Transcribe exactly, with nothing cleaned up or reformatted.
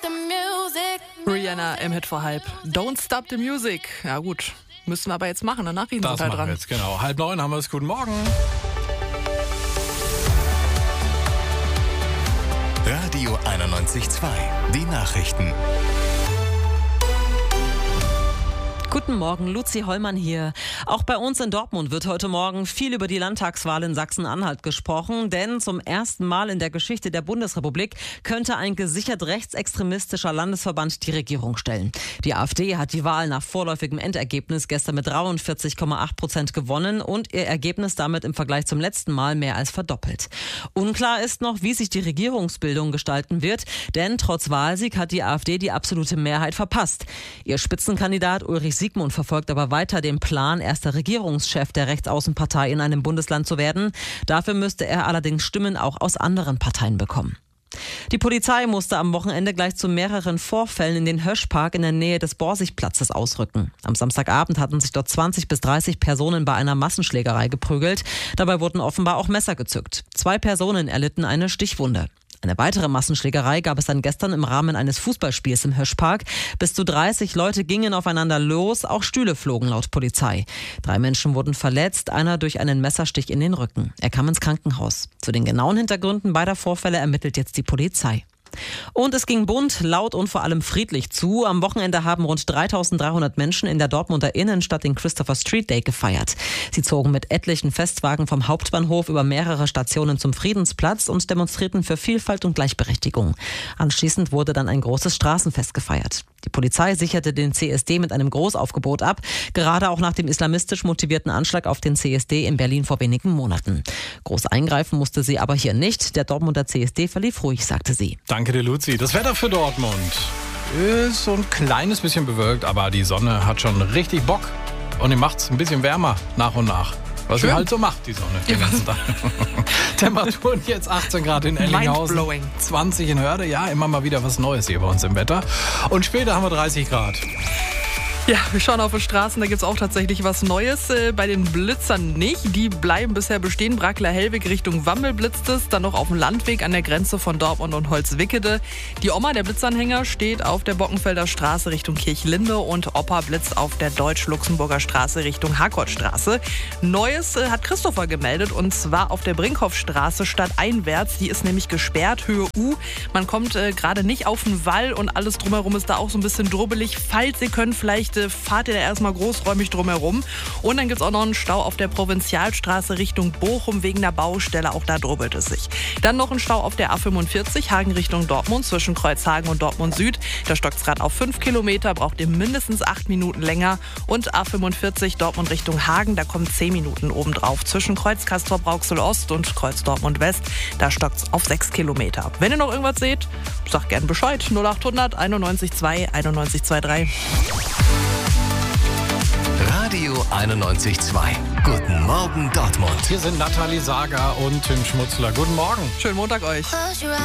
Rihanna im Hit vor halb. Don't stop the music. Ja gut, müssen wir aber jetzt machen. Danach Nachrichten Das sind halt machen dran. wir jetzt, genau. Halb neun haben wir es. Guten Morgen. Radio einundneunzig Komma zwei. Die Nachrichten. Guten Morgen, Luzi Hollmann hier. Auch bei uns in Dortmund wird heute Morgen viel über die Landtagswahl in Sachsen-Anhalt gesprochen, denn zum ersten Mal in der Geschichte der Bundesrepublik könnte ein gesichert rechtsextremistischer Landesverband die Regierung stellen. Die AfD hat die Wahl nach vorläufigem Endergebnis gestern mit dreiundvierzig Komma acht Prozent gewonnen und ihr Ergebnis damit im Vergleich zum letzten Mal mehr als verdoppelt. Unklar ist noch, wie sich die Regierungsbildung gestalten wird, denn trotz Wahlsieg hat die AfD die absolute Mehrheit verpasst. Ihr Spitzenkandidat Ulrich Siegmund verfolgt aber weiter den Plan, erster Regierungschef der Rechtsaußenpartei in einem Bundesland zu werden. Dafür müsste er allerdings Stimmen auch aus anderen Parteien bekommen. Die Polizei musste am Wochenende gleich zu mehreren Vorfällen in den Höschpark in der Nähe des Borsigplatzes ausrücken. Am Samstagabend hatten sich dort zwanzig bis dreißig Personen bei einer Massenschlägerei geprügelt. Dabei wurden offenbar auch Messer gezückt. Zwei Personen erlitten eine Stichwunde. Eine weitere Massenschlägerei gab es dann gestern im Rahmen eines Fußballspiels im Höschpark. Bis zu dreißig Leute gingen aufeinander los, auch Stühle flogen laut Polizei. Drei Menschen wurden verletzt, einer durch einen Messerstich in den Rücken. Er kam ins Krankenhaus. Zu den genauen Hintergründen beider Vorfälle ermittelt jetzt die Polizei. Und es ging bunt, laut und vor allem friedlich zu. Am Wochenende haben rund dreitausenddreihundert Menschen in der Dortmunder Innenstadt den Christopher Street Day gefeiert. Sie zogen mit etlichen Festwagen vom Hauptbahnhof über mehrere Stationen zum Friedensplatz und demonstrierten für Vielfalt und Gleichberechtigung. Anschließend wurde dann ein großes Straßenfest gefeiert. Die Polizei sicherte den C S D mit einem Großaufgebot ab, gerade auch nach dem islamistisch motivierten Anschlag auf den C S D in Berlin vor wenigen Monaten. Groß eingreifen musste sie aber hier nicht. Der Dortmunder C S D verlief ruhig, sagte sie. Danke dir, Luzi. Das Wetter für Dortmund ist so ein kleines bisschen bewölkt, aber die Sonne hat schon richtig Bock und die macht es ein bisschen wärmer nach und nach. Was Schön. sie halt so macht, die Sonne, den ganzen Tag. Temperaturen jetzt achtzehn Grad in Ellinghausen, Mindblowing. zwanzig in Hörde. Ja, immer mal wieder was Neues hier bei uns im Wetter. Und später haben wir dreißig Grad. Ja, wir schauen auf die Straßen, da gibt es auch tatsächlich was Neues. Äh, bei den Blitzern nicht, die bleiben bisher bestehen. Brackler-Hellwig Richtung Wammel blitzt es, dann noch auf dem Landweg an der Grenze von Dortmund und Holzwickede. Die Oma, der Blitzanhänger, steht auf der Bockenfelder Straße Richtung Kirchlinde und Opa blitzt auf der Deutsch-Luxemburger Straße Richtung Harkortstraße. Neues äh, hat Christopher gemeldet und zwar auf der Brinkhoffstraße stadteinwärts. Die ist nämlich gesperrt, Höhe U. Man kommt äh, gerade nicht auf den Wall und alles drumherum ist da auch so ein bisschen drubbelig. Falls Sie können, vielleicht fahrt ihr da erstmal großräumig drumherum. Und dann gibt es auch noch einen Stau auf der Provinzialstraße Richtung Bochum wegen der Baustelle. Auch da drubbelt es sich. Dann noch ein Stau auf der A fünfundvierzig, Hagen Richtung Dortmund, zwischen Kreuzhagen und Dortmund Süd. Da stockt es gerade auf fünf Kilometer, braucht ihr mindestens acht Minuten länger. Und A fünfundvierzig, Dortmund Richtung Hagen, da kommen zehn Minuten obendrauf. Zwischen Kreuz Castrop-Rauxel Ost und Kreuz Dortmund West, da stockt es auf sechs Kilometer. Wenn ihr noch irgendwas seht, sagt gern Bescheid. null achthundert einundneunzig zwei einundneunzig drei. Radio einundneunzig Komma zwei. Guten Morgen Dortmund. Hier sind Nathalie Sager und Tim Schmutzler. Guten Morgen. Schönen Montag euch.